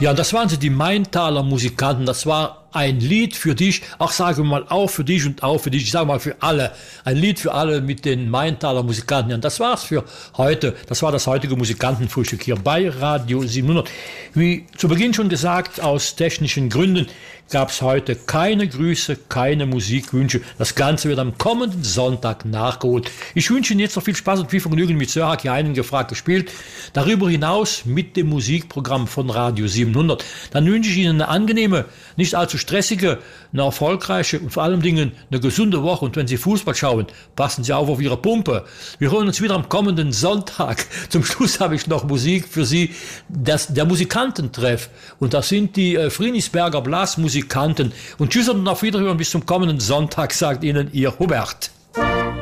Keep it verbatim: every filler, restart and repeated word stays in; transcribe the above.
Ja, das waren sie, die Maintaler Musikanten. Das war ein Lied für dich, auch sagen wir mal, auch für dich und auch für dich, ich sage mal für alle. Ein Lied für alle mit den Maintaler Musikanten. Ja, und das war's für heute. Das war das heutige Musikantenfrühstück hier bei Radio siebenhundert. Wie zu Beginn schon gesagt, aus technischen Gründen gab es heute keine Grüße, keine Musikwünsche. Das Ganze wird am kommenden Sonntag nachgeholt. Ich wünsche Ihnen jetzt noch viel Spaß und viel Vergnügen mit Sörak, hier einen gefragt gespielt. Darüber hinaus mit dem Musikprogramm von Radio siebenhundert. Dann wünsche ich Ihnen eine angenehme, nicht allzu stressige, eine erfolgreiche und vor allem Dingen eine gesunde Woche. Und wenn Sie Fußball schauen, passen Sie auf auf Ihre Pumpe. Wir hören uns wieder am kommenden Sonntag. Zum Schluss habe ich noch Musik für Sie. Das, der Musikantentreff. Und das sind die äh, Friedrichsberger Blasmusikanten. Und tschüss und auf Wiederhören bis zum kommenden Sonntag, sagt Ihnen Ihr Hubert.